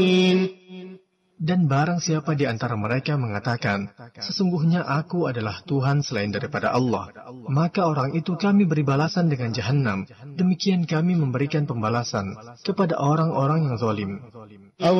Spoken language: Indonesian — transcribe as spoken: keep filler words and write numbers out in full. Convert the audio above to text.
Dan barang siapa di antara mereka mengatakan, sesungguhnya aku adalah Tuhan selain daripada Allah, maka orang itu kami beri balasan dengan Jahannam. Demikian kami memberikan pembalasan kepada orang-orang yang zalim.